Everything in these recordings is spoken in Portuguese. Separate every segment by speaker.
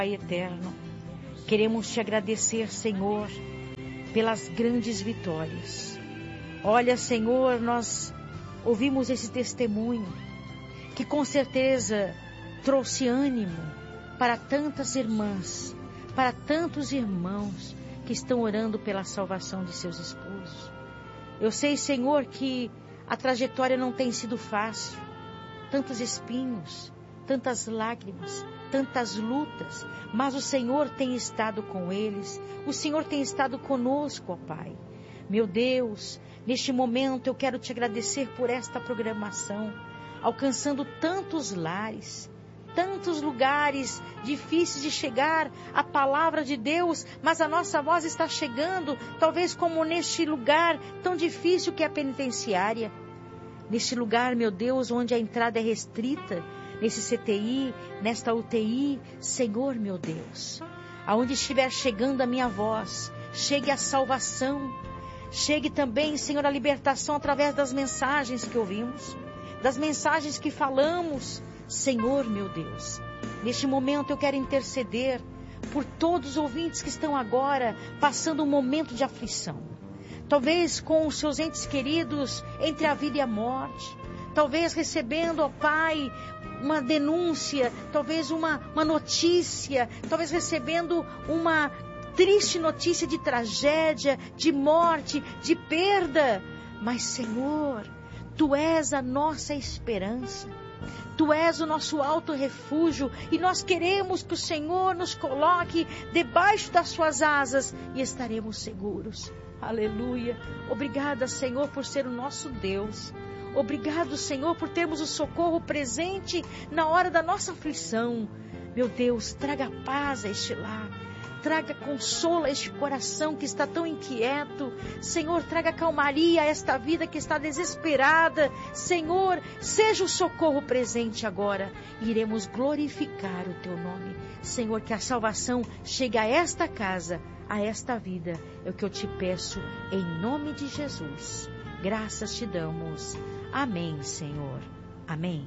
Speaker 1: Pai eterno, queremos te agradecer, Senhor, pelas grandes vitórias. Olha, Senhor, nós ouvimos esse testemunho que com certeza trouxe ânimo para tantas irmãs, para tantos irmãos que estão orando pela salvação de seus esposos. Eu sei, Senhor, que a trajetória não tem sido fácil. Tantos espinhos, tantas lágrimas, tantas lutas, mas o Senhor tem estado com eles. O Senhor tem estado conosco, ó Pai. Meu Deus, neste momento eu quero te agradecer por esta programação, alcançando tantos lares, tantos lugares difíceis de chegar a palavra de Deus, mas a nossa voz está chegando, talvez como neste lugar tão difícil que é a penitenciária. Neste lugar, meu Deus, onde a entrada é restrita, nesse CTI, nesta UTI, Senhor, meu Deus, aonde estiver chegando a minha voz, chegue a salvação, chegue também, Senhor, a libertação através das mensagens que ouvimos, das mensagens que falamos, Senhor, meu Deus. Neste momento eu quero interceder por todos os ouvintes que estão agora passando um momento de aflição. Talvez com os seus entes queridos entre a vida e a morte. Talvez recebendo, ó Pai, uma denúncia, talvez uma notícia, talvez recebendo uma triste notícia de tragédia, de morte, de perda. Mas, Senhor, Tu és a nossa esperança. Tu és o nosso alto refúgio e nós queremos que o Senhor nos coloque debaixo das suas asas e estaremos seguros. Aleluia. Obrigada, Senhor, por ser o nosso Deus. Obrigado, Senhor, por termos o socorro presente na hora da nossa aflição. Meu Deus, traga paz a este lar. Traga consolo a este coração que está tão inquieto. Senhor, traga calmaria a esta vida que está desesperada. Senhor, seja o socorro presente agora. Iremos glorificar o Teu nome. Senhor, que a salvação chegue a esta casa, a esta vida. É o que eu te peço em nome de Jesus. Graças te damos. Amém, Senhor. Amém.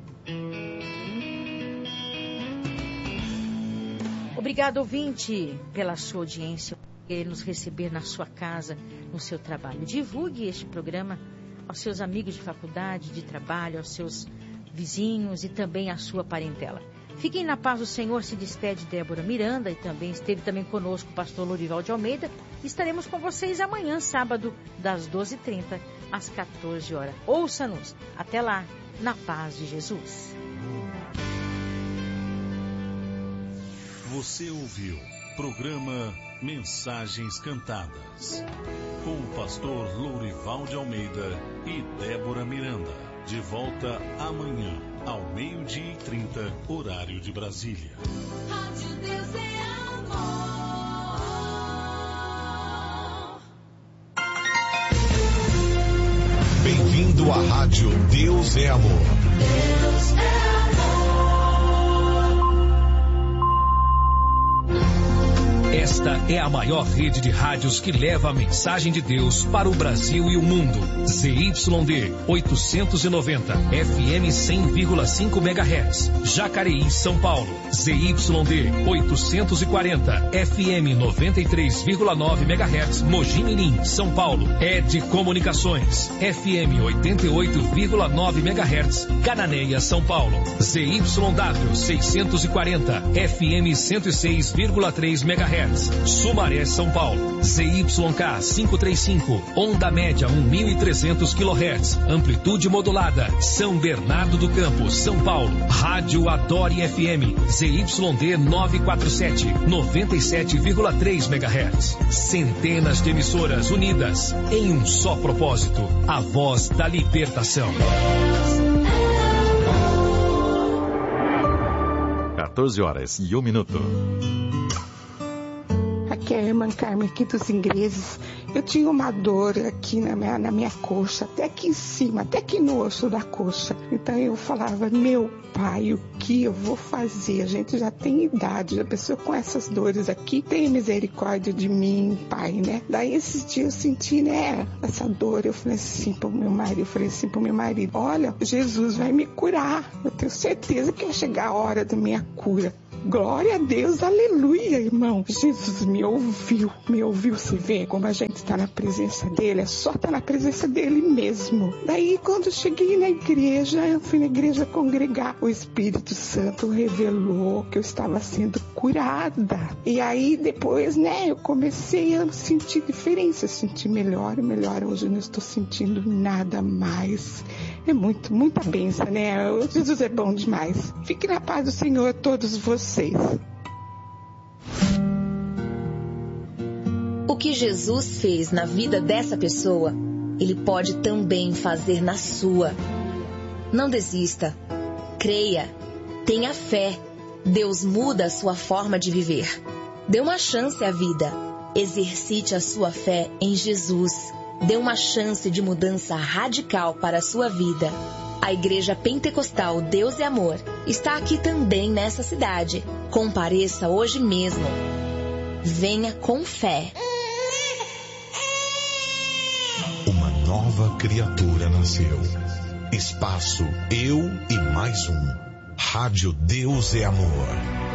Speaker 1: Obrigado, ouvinte, pela sua audiência, por nos receber na sua casa, no seu trabalho. Divulgue este programa aos seus amigos de faculdade, de trabalho, aos seus vizinhos e também à sua parentela. Fiquem na paz do Senhor, se despede Débora Miranda e também esteve também conosco o pastor Lourival de Almeida. Estaremos com vocês amanhã, sábado, das 12h30 às 14h. Ouça-nos. Até lá, na paz de Jesus.
Speaker 2: Você ouviu programa Mensagens Cantadas com o pastor Lourival de Almeida e Débora Miranda. De volta amanhã, ao 12h30, horário de Brasília.
Speaker 3: Rádio Deus é amor.
Speaker 4: Bem-vindo à Rádio Deus é Amor.
Speaker 3: Deus é amor.
Speaker 5: Esta é a maior rede de rádios que leva a mensagem de Deus para o Brasil e o mundo. ZYD 890, FM 100,5 MHz. Jacareí, São Paulo. ZYD 840, FM 93,9 MHz. Mogi Mirim, São Paulo. ED Comunicações, FM 88,9 MHz. Cananéia, São Paulo. ZYW 640, FM 106,3 MHz. Sumaré, São Paulo. ZYK 535, onda média 1.300 kHz, amplitude modulada. São Bernardo do Campo, São Paulo. Rádio Adore FM, ZYD 947, 97,3 MHz. Centenas de emissoras unidas em um só propósito: a voz da libertação.
Speaker 4: 14h01.
Speaker 6: Aqui é a irmã Carmen, aqui dos Ingleses. Eu tinha uma dor aqui na minha coxa, até aqui em cima, até aqui no osso da coxa. Então eu falava, meu pai, o que eu vou fazer? A gente já tem idade, a pessoa com essas dores aqui, tenha misericórdia de mim, pai, né? Daí esses dias eu senti, né, essa dor. Eu falei assim pro meu marido, olha, Jesus vai me curar. Eu tenho certeza que vai chegar a hora da minha cura. glória a Deus, aleluia, irmão. Jesus me ouviu. Você vê como a gente está na presença dele, é só estar na presença dele mesmo. Daí, quando eu cheguei na igreja, eu fui na igreja congregar, o Espírito Santo revelou que eu estava sendo curada. E aí, depois, eu comecei a sentir diferença, sentir melhor. Hoje eu não estou sentindo nada mais. É muita bênção, né? Jesus é bom demais. Fique na paz do Senhor, todos vocês.
Speaker 7: O que Jesus fez na vida dessa pessoa, Ele pode também fazer na sua. Não desista. Creia. Tenha fé. Deus muda a sua forma de viver. Dê uma chance à vida. Exercite a sua fé em Jesus. Dê uma chance de mudança radical para a sua vida. A Igreja Pentecostal Deus é Amor está aqui também nessa cidade. Compareça hoje mesmo. Venha com fé.
Speaker 4: Uma nova criatura nasceu. Espaço Eu e Mais Um. Rádio Deus é Amor.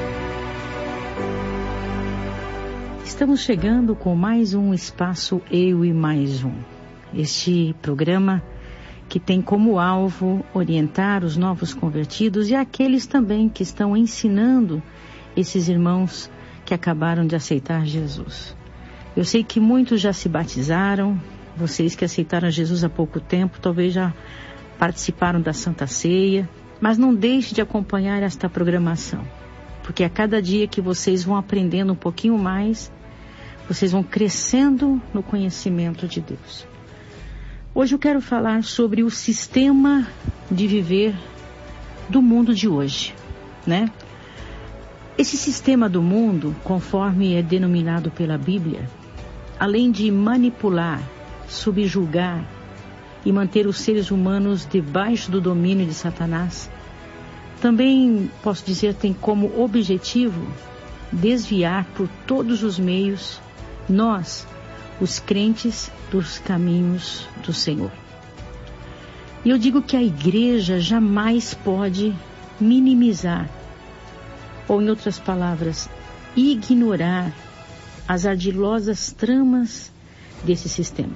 Speaker 1: Estamos chegando com mais um Espaço Eu e Mais Um. Este programa que tem como alvo orientar os novos convertidos e aqueles também que estão ensinando esses irmãos que acabaram de aceitar Jesus. Eu sei que muitos já se batizaram, vocês que aceitaram Jesus há pouco tempo, talvez já participaram da Santa Ceia, mas não deixe de acompanhar esta programação, porque a cada dia que vocês vão aprendendo um pouquinho mais, vocês vão crescendo no conhecimento de Deus. Hoje eu quero falar sobre o sistema de viver do mundo de hoje, né? Esse sistema do mundo, conforme é denominado pela Bíblia, além de manipular, subjugar e manter os seres humanos debaixo do domínio de Satanás, também, posso dizer, tem como objetivo desviar por todos os meios nós, os crentes, dos caminhos do Senhor. E eu digo que a igreja jamais pode minimizar, ou em outras palavras, ignorar as ardilosas tramas desse sistema.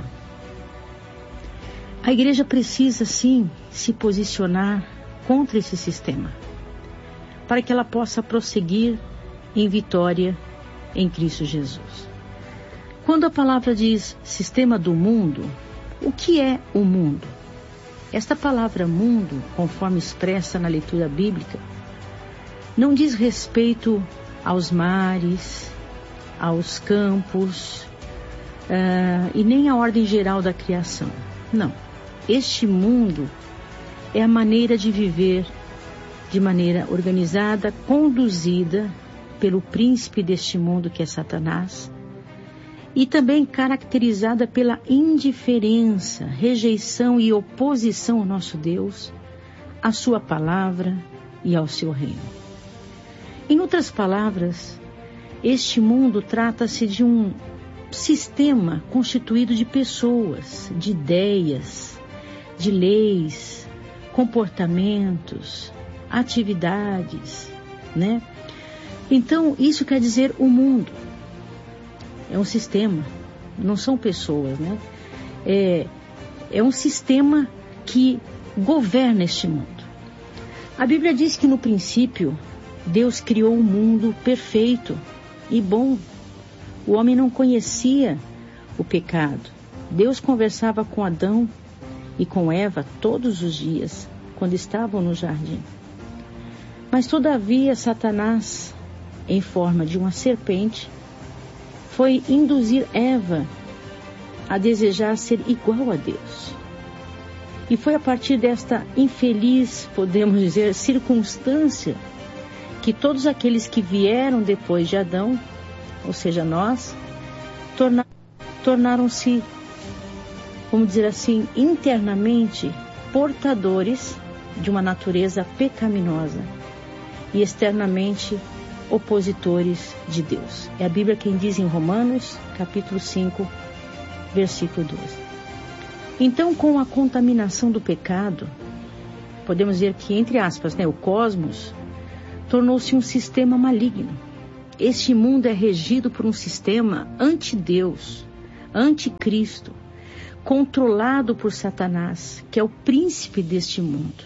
Speaker 1: A igreja precisa, sim, se posicionar contra esse sistema, para que ela possa prosseguir em vitória em Cristo Jesus. Quando a palavra diz sistema do mundo, o que é o mundo? Esta palavra mundo, conforme expressa na leitura bíblica, não diz respeito aos mares, aos campos e nem à ordem geral da criação. Não. Este mundo é a maneira de viver de maneira organizada, conduzida pelo príncipe deste mundo que é Satanás, e também caracterizada pela indiferença, rejeição e oposição ao nosso Deus, à sua palavra e ao seu reino. Em outras palavras, este mundo trata-se de um sistema constituído de pessoas, de ideias, de leis, comportamentos, atividades, né? Então, isso quer dizer o mundo. É um sistema, não são pessoas, né? É um sistema que governa este mundo. A Bíblia diz que no princípio Deus criou um mundo perfeito e bom. O homem não conhecia o pecado. Deus conversava com Adão e com Eva todos os dias, quando estavam no jardim. Mas todavia Satanás, em forma de uma serpente, foi induzir Eva a desejar ser igual a Deus. E foi a partir desta infeliz, podemos dizer, circunstância, que todos aqueles que vieram depois de Adão, ou seja, nós, tornaram-se, vamos dizer assim, internamente portadores de uma natureza pecaminosa e externamente opositores de Deus. É a Bíblia quem diz em Romanos, capítulo 5, versículo 12. Então, com a contaminação do pecado, podemos dizer que, entre aspas, o cosmos tornou-se um sistema maligno. Este mundo é regido por um sistema anti-Deus, anticristo, controlado por Satanás, que é o príncipe deste mundo.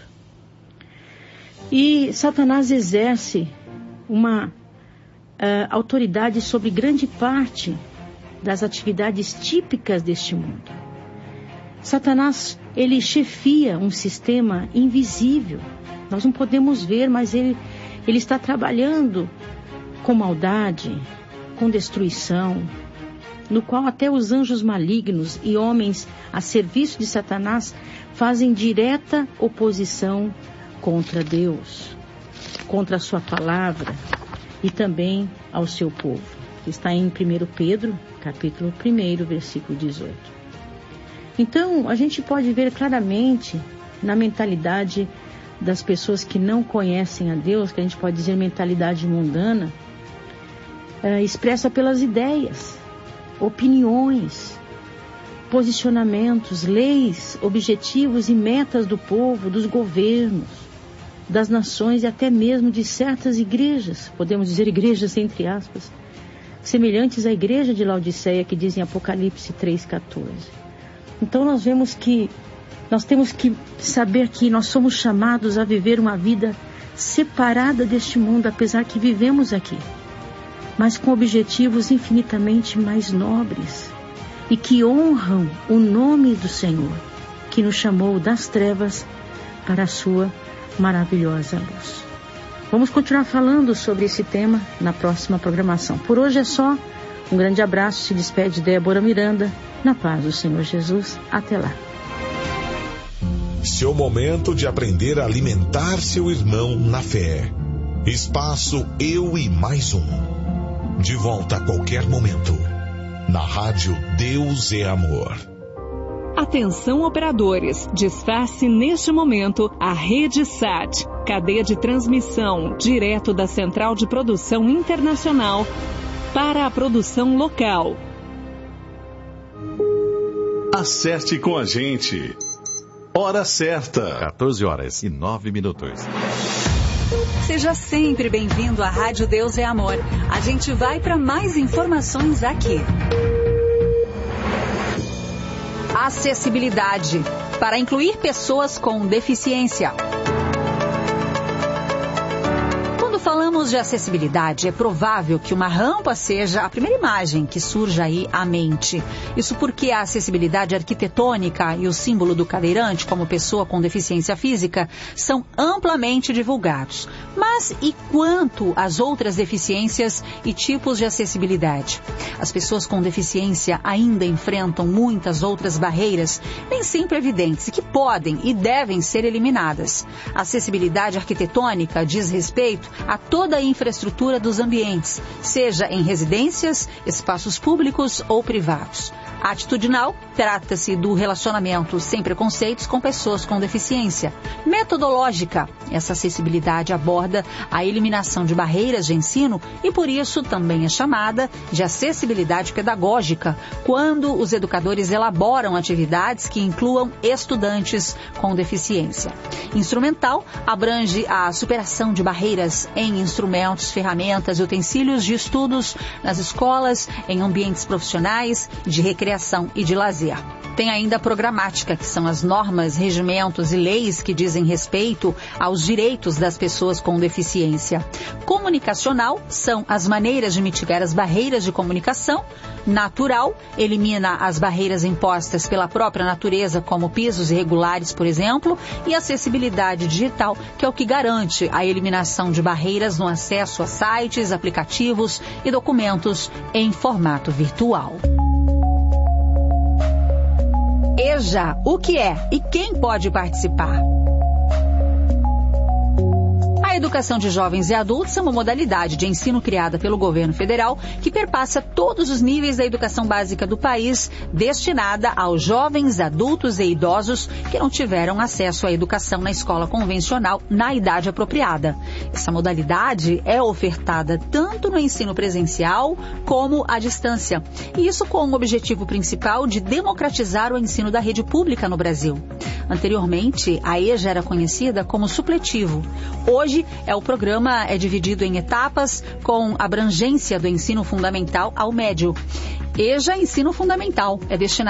Speaker 1: E Satanás exerce uma autoridade sobre grande parte das atividades típicas deste mundo. Satanás, ele chefia um sistema invisível. Nós não podemos ver, mas ele está trabalhando com maldade, com destruição, no qual até os anjos malignos e homens a serviço de Satanás fazem direta oposição contra Deus, contra a sua palavra e também ao seu povo. Está em 1 Pedro, capítulo 1, versículo 18. Então, a gente pode ver claramente na mentalidade das pessoas que não conhecem a Deus, que a gente pode dizer mentalidade mundana, expressa pelas ideias, opiniões, posicionamentos, leis, objetivos e metas do povo, dos governos, das nações e até mesmo de certas igrejas, podemos dizer igrejas entre aspas, semelhantes à igreja de Laodiceia que diz em Apocalipse 3,14. Então nós vemos que nós temos que saber que nós somos chamados a viver uma vida separada deste mundo, apesar que vivemos aqui, mas com objetivos infinitamente mais nobres e que honram o nome do Senhor, que nos chamou das trevas para a sua maravilhosa luz. Vamos continuar falando sobre esse tema na próxima programação. Por hoje é só. Um grande abraço. Se despede Débora Miranda. Na paz do Senhor Jesus. Até lá.
Speaker 4: Seu momento de aprender a alimentar seu irmão na fé. Espaço Eu e Mais Um. De volta a qualquer momento. Na rádio Deus é Amor.
Speaker 8: Atenção operadores, desface neste momento a Rede SAT, cadeia de transmissão direto da Central de Produção Internacional para a produção local.
Speaker 2: Acerte com a gente. Hora certa.
Speaker 9: 14h09.
Speaker 8: Seja sempre bem-vindo à Rádio Deus é Amor. A gente vai para mais informações aqui. Acessibilidade, para incluir pessoas com deficiência. Quando falamos de acessibilidade, é provável que uma rampa seja a primeira imagem que surja aí à mente. Isso porque a acessibilidade arquitetônica e o símbolo do cadeirante como pessoa com deficiência física são amplamente divulgados. Mas e quanto às outras deficiências e tipos de acessibilidade? As pessoas com deficiência ainda enfrentam muitas outras barreiras, nem sempre evidentes, que podem e devem ser eliminadas. A acessibilidade arquitetônica diz respeito a toda a infraestrutura dos ambientes, seja em residências, espaços públicos ou privados. Atitudinal trata-se do relacionamento sem preconceitos com pessoas com deficiência. Metodológica, essa acessibilidade aborda a eliminação de barreiras de ensino e por isso também é chamada de acessibilidade pedagógica, quando os educadores elaboram atividades que incluam estudantes com deficiência. Instrumental abrange a superação de barreiras em instrumentos, ferramentas e utensílios de estudos nas escolas, em ambientes profissionais, de recreação e de lazer. Tem ainda a programática, que são as normas, regimentos e leis que dizem respeito aos direitos das pessoas com deficiência. Comunicacional são as maneiras de mitigar as barreiras de comunicação. Natural elimina as barreiras impostas pela própria natureza, como pisos irregulares, por exemplo. E acessibilidade digital, que é o que garante a eliminação de barreiras no acesso a sites, aplicativos e documentos em formato virtual. EJA, o que é e quem pode participar? A educação de jovens e adultos é uma modalidade de ensino criada pelo governo federal que perpassa todos os níveis da educação básica do país, destinada aos jovens, adultos e idosos que não tiveram acesso à educação na escola convencional na idade apropriada. Essa modalidade é ofertada tanto no ensino presencial como à distância, e isso com o objetivo principal de democratizar o ensino da rede pública no Brasil. Anteriormente, a EJA era conhecida como supletivo. Hoje, o programa é dividido em etapas com abrangência do ensino fundamental ao médio. EJA Ensino Fundamental é destinado